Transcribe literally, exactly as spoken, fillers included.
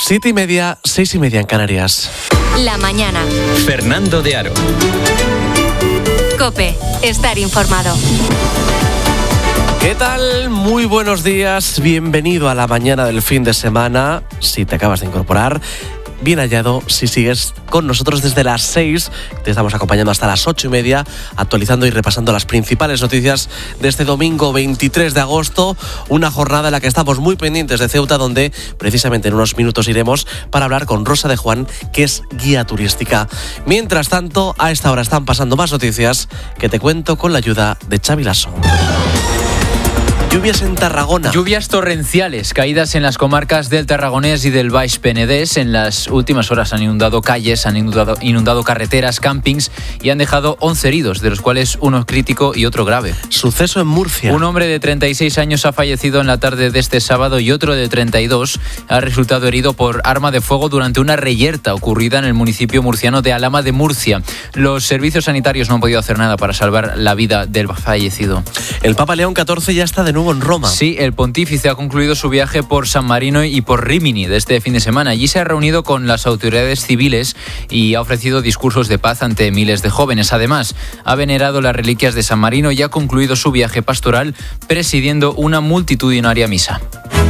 Siete y media, seis y media en Canarias. La mañana. Fernando de Aro. COPE. Estar informado. ¿Qué tal? Muy buenos días. Bienvenido a la mañana del fin de semana. Si te acabas de incorporar, bien hallado. Si sigues con nosotros desde las seis, te estamos acompañando hasta las ocho y media, actualizando y repasando las principales noticias de este domingo veintitrés de agosto, una jornada en la que estamos muy pendientes de Ceuta, donde precisamente en unos minutos iremos para hablar con Rosa de Juan, que es guía turística. Mientras tanto, a esta hora están pasando más noticias que te cuento con la ayuda de Xavi Lasso. Lluvias en Tarragona. Lluvias torrenciales, caídas en las comarcas del Tarragonés y del Baix Penedès. En las últimas horas han inundado calles, han inundado, inundado carreteras, campings y han dejado once heridos, de los cuales uno crítico y otro grave. Suceso en Murcia. Un hombre de treinta y seis años ha fallecido en la tarde de este sábado y otro de treinta y dos ha resultado herido por arma de fuego durante una reyerta ocurrida en el municipio murciano de Alhama de Murcia. Los servicios sanitarios no han podido hacer nada para salvar la vida del fallecido. El Papa León catorce ya está de nuevo en Roma. Sí, el pontífice ha concluido su viaje por San Marino y por Rímini de este fin de semana. Allí se ha reunido con las autoridades civiles y ha ofrecido discursos de paz ante miles de jóvenes. Además, ha venerado las reliquias de San Marino y ha concluido su viaje pastoral presidiendo una multitudinaria misa.